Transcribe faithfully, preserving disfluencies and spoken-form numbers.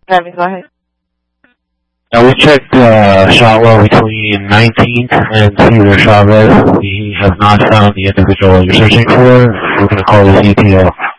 Abby, go ahead. Now we checked uh, Shotwell between nineteenth and Cedar Chavez. We have not found the individual you're searching for. We're going to call this E T O.